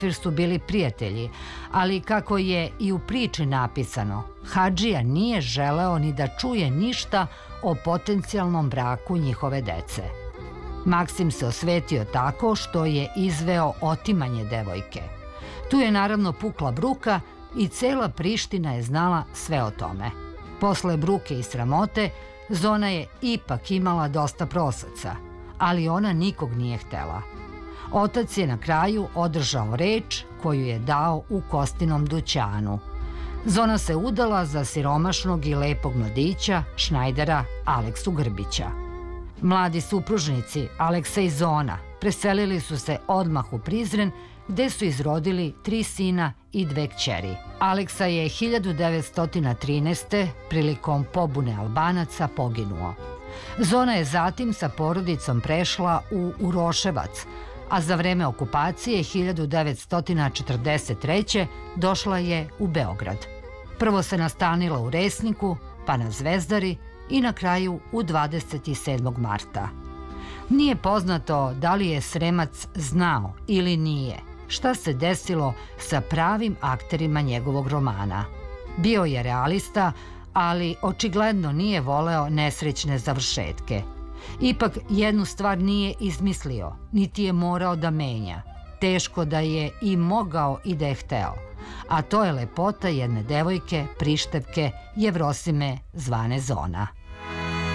su bili prijatelji, ali kako je i u priči napisano, Hadžija nije želeo ni da čuje ništa o potencijalnom braku njihove dece. Maksim se osvetio tako što je izveo otimanje devojke. Tu je naravno pukla bruka i cela Priština je znala sve o tome. Posle bruke i sramote, Zona je ipak imala dosta prosaca, ali ona nikog nije htela. Otac je na kraju održao reč koju je dao u Kostinom dućanu. Zona se udala za siromašnog i lepog mladića, šnajdera Aleksu Grbića. Mladi supružnici, Aleksa i Zona, preselili su se odmah u Prizren, gde su izrodili 3 sina i 2 kćeri. Aleksa je 1913. prilikom pobune Albanaca poginuo. Zona je zatim sa porodicom prešla u Uroševac, a za vreme okupacije 1943. došla je u Beograd. Prvo se nastanila u Resniku, pa na Zvezdari i na kraju u 27. marta. Nije poznato da li je Sremac znao ili nije šta se desilo sa pravim akterima njegovog romana. Bio je realista, ali očigledno nije voleo nesrećne završetke. Ipak jednu stvar nije izmislio, niti je morao da menja. Teško da je i mogao i da je hteo. A to je lepota jedne devojke, Prištevke, Jevrosime zvane Zona.